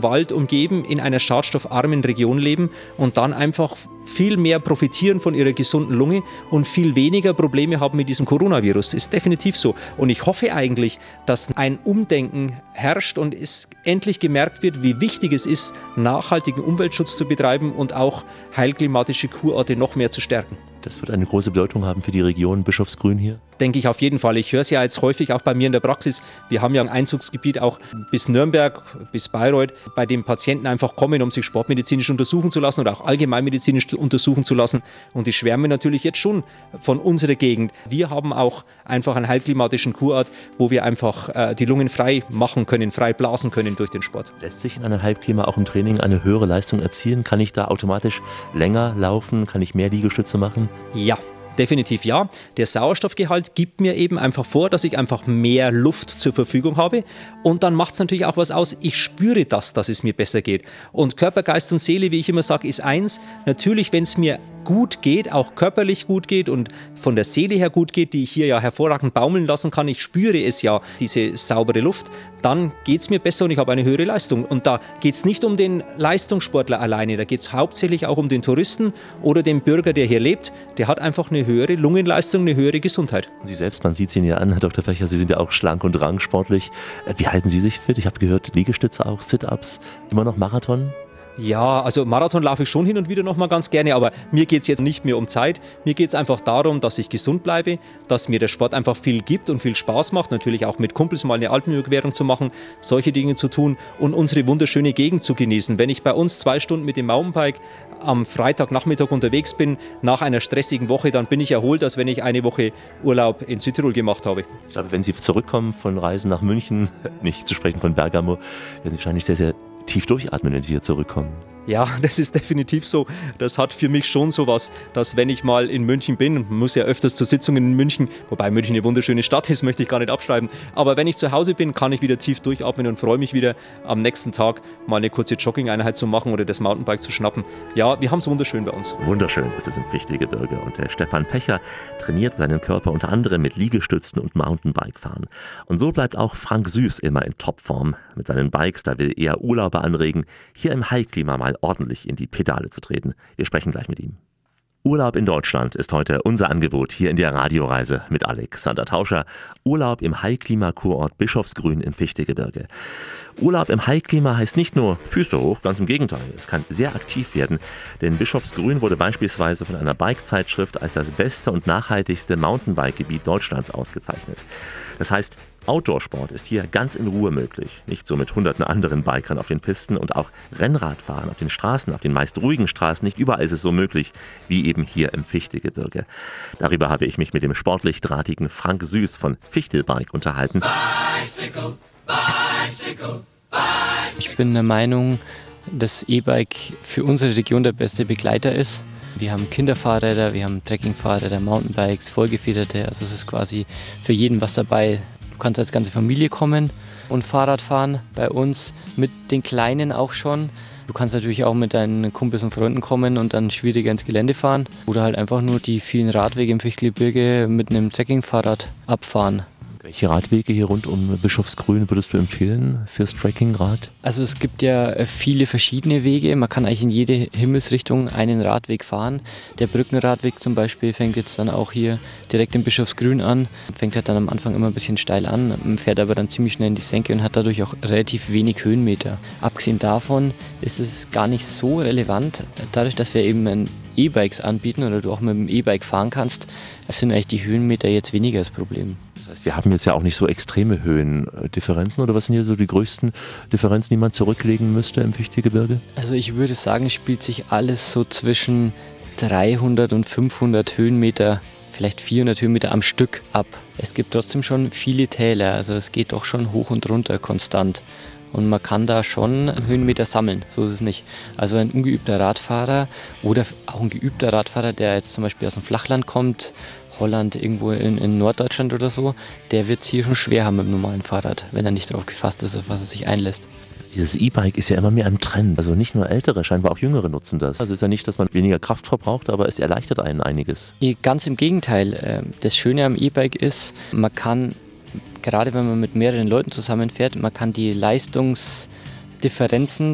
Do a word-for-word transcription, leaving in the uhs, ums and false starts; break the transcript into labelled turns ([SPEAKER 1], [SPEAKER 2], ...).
[SPEAKER 1] Wald umgeben, in einer schadstoffarmen Region leben und dann einfach viel mehr profitieren von ihrer gesunden Lunge und viel weniger Probleme haben mit diesem Coronavirus. Das ist definitiv so. Und ich hoffe eigentlich, dass ein Umdenken herrscht und es endlich gemerkt wird, wie wichtig es ist, nachhaltigen Umweltschutz zu betreiben und auch heilklimatische Kurorte noch mehr zu stärken.
[SPEAKER 2] Das wird eine große Bedeutung haben für die Region Bischofsgrün hier?
[SPEAKER 1] Denke ich auf jeden Fall. Ich höre es ja jetzt häufig auch bei mir in der Praxis. Wir haben ja ein Einzugsgebiet auch bis Nürnberg, bis Bayreuth, bei dem Patienten einfach kommen, um sich sportmedizinisch untersuchen zu lassen oder auch allgemeinmedizinisch untersuchen zu lassen. Und die schwärmen natürlich jetzt schon von unserer Gegend. Wir haben auch einfach einen heilklimatischen Kurort, wo wir einfach äh, die Lungen frei machen können, frei blasen können durch den Sport.
[SPEAKER 2] Lässt sich in einem Halbklima auch im Training eine höhere Leistung erzielen? Kann ich da automatisch länger laufen? Kann ich mehr Liegestütze machen?
[SPEAKER 1] Ja. Definitiv ja. Der Sauerstoffgehalt gibt mir eben einfach vor, dass ich einfach mehr Luft zur Verfügung habe. Und dann macht es natürlich auch was aus. Ich spüre das, dass es mir besser geht. Und Körper, Geist und Seele, wie ich immer sage, ist eins. Natürlich, wenn es mir gut geht, auch körperlich gut geht und von der Seele her gut geht, die ich hier ja hervorragend baumeln lassen kann, ich spüre es ja, diese saubere Luft, dann geht es mir besser und ich habe eine höhere Leistung. Und da geht es nicht um den Leistungssportler alleine, da geht es hauptsächlich auch um den Touristen oder den Bürger, der hier lebt. Der hat einfach eine höhere Lungenleistung, eine höhere Gesundheit.
[SPEAKER 2] Sie selbst, man sieht Sie ja an, Herr Doktor Fächer, Sie sind ja auch schlank und rangsportlich. Wie halten Sie sich fit? Ich habe gehört, Liegestütze auch, Sit-Ups, immer noch Marathon?
[SPEAKER 1] Ja, also Marathon laufe ich schon hin und wieder noch mal ganz gerne, aber mir geht es jetzt nicht mehr um Zeit. Mir geht es einfach darum, dass ich gesund bleibe, dass mir der Sport einfach viel gibt und viel Spaß macht. Natürlich auch mit Kumpels mal eine Alpenüberquerung zu machen, solche Dinge zu tun und unsere wunderschöne Gegend zu genießen. Wenn ich bei uns zwei Stunden mit dem Mountainbike am Freitagnachmittag unterwegs bin, nach einer stressigen Woche, dann bin ich erholt, als wenn ich eine Woche Urlaub in Südtirol gemacht habe.
[SPEAKER 2] Ich glaube, wenn Sie zurückkommen von Reisen nach München, nicht zu sprechen von Bergamo, werden Sie wahrscheinlich sehr, sehr tief durchatmen, wenn Sie hier zurückkommen.
[SPEAKER 1] Ja, das ist definitiv so. Das hat für mich schon sowas, dass wenn ich mal in München bin, man muss ja öfters zu Sitzungen in München, wobei München eine wunderschöne Stadt ist, möchte ich gar nicht abschreiben, aber wenn ich zu Hause bin, kann ich wieder tief durchatmen und freue mich wieder am nächsten Tag mal eine kurze Jogging-Einheit zu machen oder das Mountainbike zu schnappen. Ja, wir haben es wunderschön bei uns.
[SPEAKER 2] Wunderschön ist es im Fichtelgebirge und der Stefan Pecher trainiert seinen Körper unter anderem mit Liegestützen und Mountainbike-Fahren. Und so bleibt auch Frank Süß immer in Topform mit seinen Bikes, da will er Urlauber anregen, hier im High-Klima mal ordentlich in die Pedale zu treten. Wir sprechen gleich mit ihm. Urlaub in Deutschland ist heute unser Angebot hier in der Radioreise mit Alexander Tauscher. Urlaub im High-Klima-Kurort Bischofsgrün im Fichtelgebirge. Urlaub im High-Klima heißt nicht nur Füße hoch, ganz im Gegenteil. Es kann sehr aktiv werden, denn Bischofsgrün wurde beispielsweise von einer Bike-Zeitschrift als das beste und nachhaltigste Mountainbike-Gebiet Deutschlands ausgezeichnet. Das heißt, Outdoor-Sport ist hier ganz in Ruhe möglich. Nicht so mit hunderten anderen Bikern auf den Pisten und auch Rennradfahren auf den Straßen, auf den meist ruhigen Straßen. Nicht überall ist es so möglich wie eben hier im Fichtelgebirge. Darüber habe ich mich mit dem sportlich drahtigen Frank Süß von Fichtelbike unterhalten.
[SPEAKER 3] Bicycle, bicycle, bicycle.
[SPEAKER 4] Ich bin der Meinung, dass E-Bike für unsere Region der beste Begleiter ist. Wir haben Kinderfahrräder, wir haben Trekkingfahrräder, Mountainbikes, vollgefederte. Also es ist quasi für jeden was dabei. Du kannst als ganze Familie kommen und Fahrrad fahren, bei uns mit den Kleinen auch schon. Du kannst natürlich auch mit deinen Kumpels und Freunden kommen und dann schwieriger ins Gelände fahren. Oder halt einfach nur die vielen Radwege im Fichtelgebirge mit einem Trekkingfahrrad abfahren.
[SPEAKER 2] Welche Radwege hier rund um Bischofsgrün würdest du empfehlen fürs Trekkingrad?
[SPEAKER 4] Also es gibt ja viele verschiedene Wege. Man kann eigentlich in jede Himmelsrichtung einen Radweg fahren. Der Brückenradweg zum Beispiel fängt jetzt dann auch hier direkt in Bischofsgrün an. Fängt halt dann am Anfang immer ein bisschen steil an, fährt aber dann ziemlich schnell in die Senke und hat dadurch auch relativ wenig Höhenmeter. Abgesehen davon ist es gar nicht so relevant, dadurch, dass wir eben ein E-Bikes anbieten oder du auch mit dem E-Bike fahren kannst, sind eigentlich die Höhenmeter jetzt weniger das Problem.
[SPEAKER 2] Das heißt, wir haben jetzt ja auch nicht so extreme Höhendifferenzen oder was sind hier so die größten Differenzen, die man zurücklegen müsste im Fichtelgebirge?
[SPEAKER 4] Also ich würde sagen, es spielt sich alles so zwischen dreihundert und fünfhundert Höhenmeter, vielleicht vierhundert Höhenmeter am Stück ab. Es gibt trotzdem schon viele Täler, also es geht doch schon hoch und runter konstant. Und man kann da schon Höhenmeter sammeln, so ist es nicht. Also ein ungeübter Radfahrer oder auch ein geübter Radfahrer, der jetzt zum Beispiel aus dem Flachland kommt, Holland, irgendwo in, in Norddeutschland oder so, der wird es hier schon schwer haben mit dem normalen Fahrrad, wenn er nicht darauf gefasst ist, auf was er sich einlässt.
[SPEAKER 2] Dieses E-Bike ist ja immer mehr im Trend. Also nicht nur Ältere, scheinbar auch Jüngere nutzen das. Also es ist ja nicht, dass man weniger Kraft verbraucht, aber es erleichtert einen einiges.
[SPEAKER 4] Ganz im Gegenteil. Das Schöne am E-Bike ist, man kann, gerade wenn man mit mehreren Leuten zusammenfährt, man kann die Leistungsdifferenzen